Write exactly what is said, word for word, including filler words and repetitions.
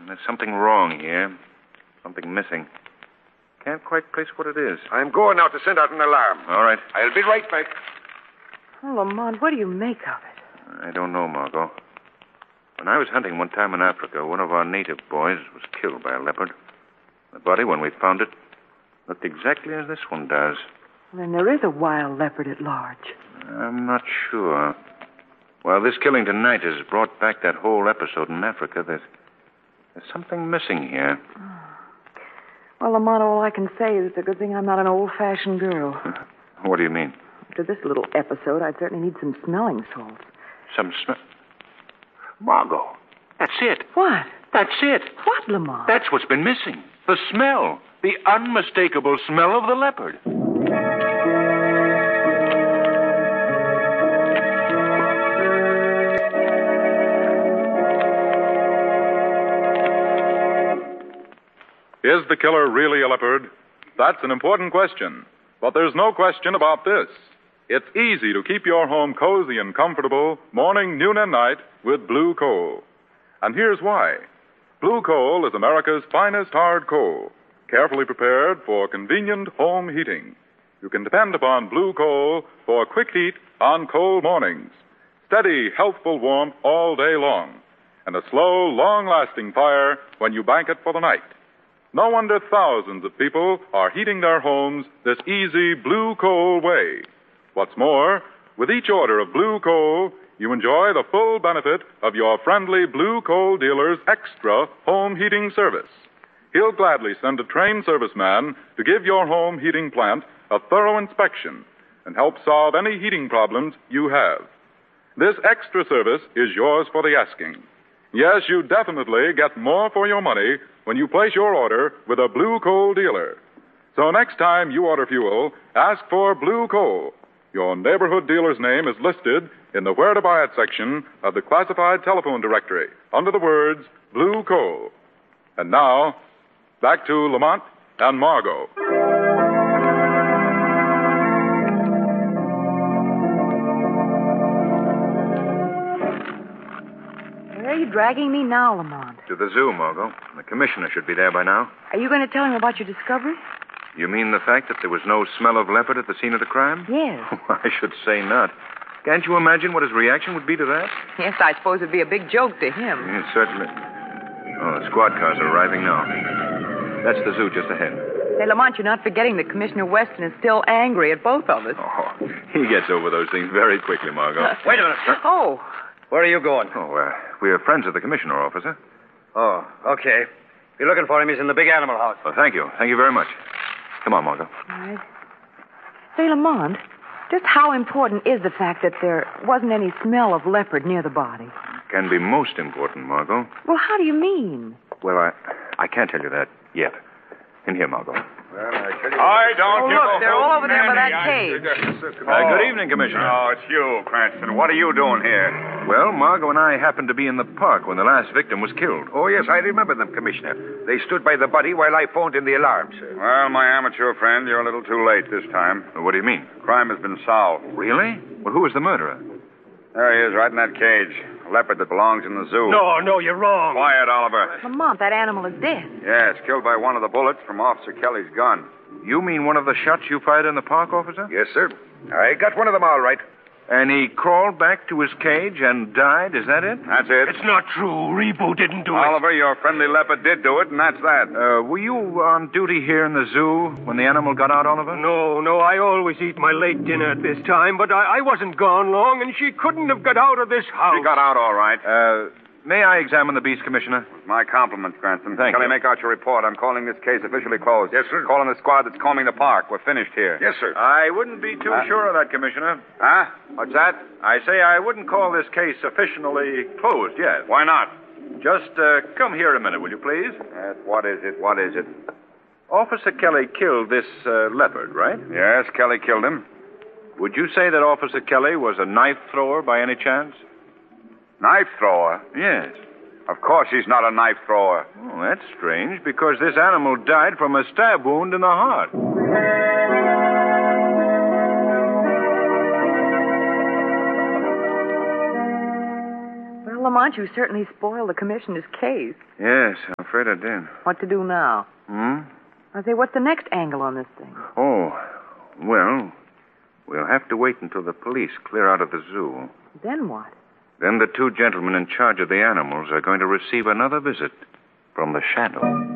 There's something wrong here. Something missing. Can't quite place what it is. I'm going now to send out an alarm. All right. I'll be right back. Oh, Lamont, what do you make of it? I don't know, Margot. When I was hunting one time in Africa, one of our native boys was killed by a leopard. The body, when we found it, looked exactly as this one does. Well, then there is a wild leopard at large. I'm not sure. Well, this killing tonight has brought back that whole episode in Africa. There's, there's something missing here. Well, Lamont, all I can say is it's a good thing I'm not an old-fashioned girl. What do you mean? After this little episode, I'd certainly need some smelling salts. Some smell... Margot, that's it. What? That's it. What, Lamont? That's what's been missing. The smell. The unmistakable smell of the leopard. Is the killer really a leopard? That's an important question. But there's no question about this. It's easy to keep your home cozy and comfortable morning, noon, and night with Blue Coal. And here's why. Blue Coal is America's finest hard coal, carefully prepared for convenient home heating. You can depend upon Blue Coal for quick heat on cold mornings, steady, healthful warmth all day long, and a slow, long-lasting fire when you bank it for the night. No wonder thousands of people are heating their homes this easy Blue Coal way. What's more, with each order of Blue Coal, you enjoy the full benefit of your friendly Blue Coal dealer's extra home heating service. He'll gladly send a trained serviceman to give your home heating plant a thorough inspection and help solve any heating problems you have. This extra service is yours for the asking. Yes, you definitely get more for your money when you place your order with a Blue Coal dealer. So next time you order fuel, ask for Blue Coal. Your neighborhood dealer's name is listed in the Where to Buy It section of the classified telephone directory under the words Blue Coal. And now, back to Lamont and Margot. Where are you dragging me now, Lamont? To the zoo, Margot. The commissioner should be there by now. Are you going to tell him about your discovery? You mean the fact that there was no smell of leopard at the scene of the crime? Yes. I should say not. Can't you imagine what his reaction would be to that? Yes, I suppose it'd be a big joke to him. Yes, certainly. Oh, the squad cars are arriving now. That's the zoo just ahead. Say, Lamont, you're not forgetting that Commissioner Weston is still angry at both of us. Oh, he gets over those things very quickly, Margot. Uh, wait a minute, sir. Oh. Where are you going? Oh, uh, we are friends of the commissioner, officer. Oh, okay. If you're looking for him, he's in the big animal house. Well, thank you. Thank you very much. Come on, Margot. All right. Say, Lamont, just how important is the fact that there wasn't any smell of leopard near the body? Can be most important, Margot. Well, how do you mean? Well, I I can't tell you that yet. In here, Margot. Well, I tell you... I don't Oh, give look, a they're all over there by that many. cage. Uh, good evening, Commissioner. Oh, it's you, Cranston. What are you doing here? Well, Margot and I happened to be in the park when the last victim was killed. Oh, yes, I remember them, Commissioner. They stood by the body while I phoned in the alarm, sir. Well, my amateur friend, you're a little too late this time. What do you mean? Crime has been solved. Really? Well, who was the murderer? There he is, right in that cage. A leopard that belongs in the zoo. No, no, you're wrong. Quiet, Oliver. Lamont, that animal is dead. Yes, killed by one of the bullets from Officer Kelly's gun. You mean one of the shots you fired in the park, officer? Yes, sir. I got one of them all right. And he crawled back to his cage and died, is that it? That's it. It's not true. Rebo didn't do Oliver, your friendly leopard did do it, and that's that. Uh, were you on duty here in the zoo when the animal got out, Oliver? No, no, I always eat my late dinner at this time, but I, I wasn't gone long, and she couldn't have got out of this house. She got out all right. Uh, may I examine the beast, Commissioner? My compliments, Cranston. Thank Kelly, you. make out your report. I'm calling this case officially closed. Yes, sir. Calling the squad that's combing the park. We're finished here. Yes, sir. I wouldn't be too Uh, sure of that, Commissioner. Huh? What's that? I say I wouldn't call this case officially closed yet. Why not? Just uh, come here a minute, will you, please? Yes, what is it? What is it? Officer Kelly killed this uh, leopard, right? Yes, Kelly killed him. Would you say that Officer Kelly was a knife thrower by any chance? Knife thrower? Yes. Of course he's not a knife thrower. Oh, that's strange, because this animal died from a stab wound in the heart. Well, Lamont, you certainly spoiled the commissioner's case. Yes, I'm afraid I did. What to do now? Hmm? I say, what's the next angle on this thing? Oh, well, we'll have to wait until the police clear out of the zoo. Then what? Then the two gentlemen in charge of the animals are going to receive another visit from the Shadow.